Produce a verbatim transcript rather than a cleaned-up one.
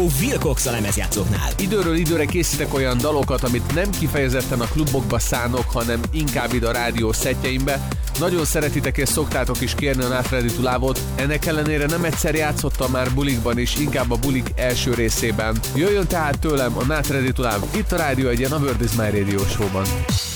Wilcox a lemezjátszóknál. Időről időre készítek olyan dalokat, amit nem kifejezetten a klubokba szánok, hanem inkább ide a rádió szettjeimbe. Nagyon szeretitek és szoktátok is kérni a Not Ready to Love-ot. Ennek ellenére nem egyszer játszottam már bulikban is, inkább a bulik első részében. Jöjjön tehát tőlem a Not Ready to Love itt a Rádió Egyen, a World is My Radio show-ban.